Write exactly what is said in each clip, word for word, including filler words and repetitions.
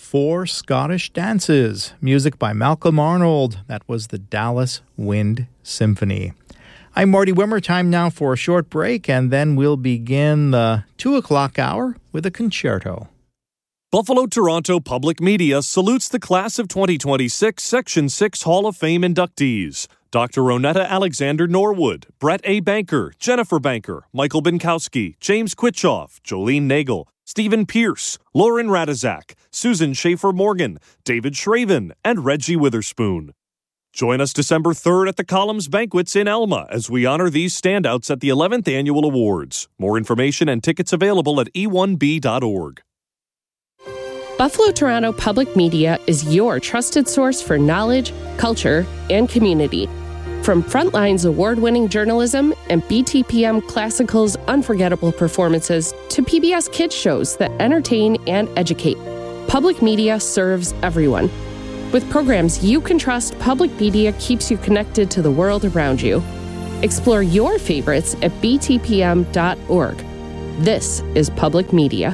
Four Scottish Dances, music by Malcolm Arnold. That was the Dallas Wind Symphony. I'm Marty Wimmer. Time now for a short break, and then we'll begin the two o'clock hour with a concerto. Buffalo-Toronto Public Media salutes the class of twenty twenty-six Section six Hall of Fame inductees. Doctor Ronetta Alexander Norwood, Brett A. Banker, Jennifer Banker, Michael Binkowski, James Quitchoff, Jolene Nagel, Stephen Pierce, Lauren Radizak, Susan Schaefer-Morgan, David Shraven, and Reggie Witherspoon. Join us December third at the Columns Banquets in Elma as we honor these standouts at the eleventh Annual Awards. More information and tickets available at e one b dot org. Buffalo-Toronto Public Media is your trusted source for knowledge, culture, and community. From Frontline's award-winning journalism and B T P M Classical's unforgettable performances to P B S Kids shows that entertain and educate, Public Media serves everyone. With programs you can trust, Public Media keeps you connected to the world around you. Explore your favorites at b t p m dot org. This is Public Media.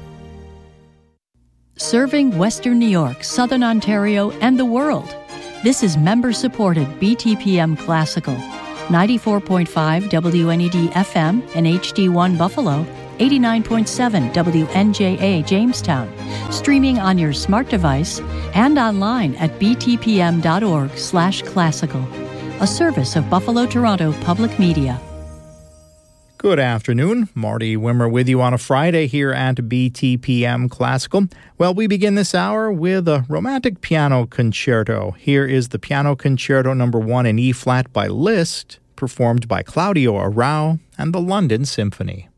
Serving Western New York, Southern Ontario, and the world. This is member-supported B T P M Classical. ninety-four point five W N E D F M and H D one Buffalo, eighty-nine point seven W N J A Jamestown. Streaming on your smart device and online at b t p m dot org slash classical. A service of Buffalo-Toronto Public Media. Good afternoon. Marty Wimmer with you on a Friday here at B T P M Classical. Well, we begin this hour with a romantic piano concerto. Here is the Piano Concerto number one in E-flat by Liszt, performed by Claudio Arrau and the London Symphony.